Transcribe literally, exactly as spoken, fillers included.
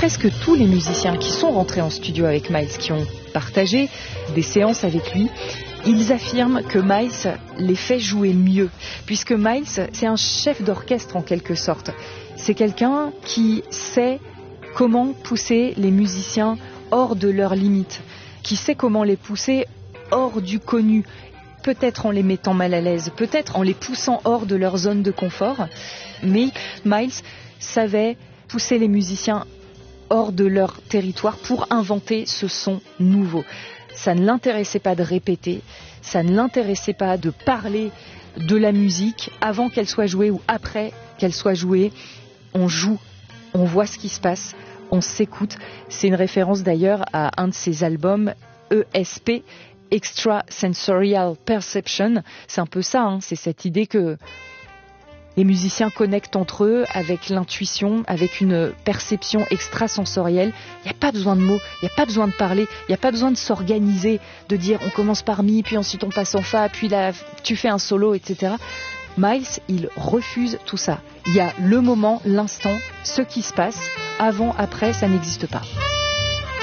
presque tous les musiciens qui sont rentrés en studio avec Miles, qui ont partagé des séances avec lui, ils affirment que Miles les fait jouer mieux, puisque Miles, c'est un chef d'orchestre en quelque sorte. C'est quelqu'un qui sait comment pousser les musiciens hors de leurs limites, qui sait comment les pousser hors du connu, peut-être en les mettant mal à l'aise, peut-être en les poussant hors de leur zone de confort. Mais Miles savait pousser les musiciens hors de leur territoire pour inventer ce son nouveau. Ça ne l'intéressait pas de répéter, ça ne l'intéressait pas de parler de la musique avant qu'elle soit jouée ou après qu'elle soit jouée. On joue, on voit ce qui se passe, on s'écoute. C'est une référence d'ailleurs à un de ses albums E S P, Extra Sensorial Perception. C'est un peu ça, hein, c'est cette idée que les musiciens connectent entre eux avec l'intuition, avec une perception extrasensorielle. Il n'y a pas besoin de mots, il n'y a pas besoin de parler, il n'y a pas besoin de s'organiser, de dire on commence par mi, puis ensuite on passe en fa, puis là tu fais un solo, et cetera. Miles, il refuse tout ça. Il y a le moment, l'instant, ce qui se passe. Avant, après, ça n'existe pas.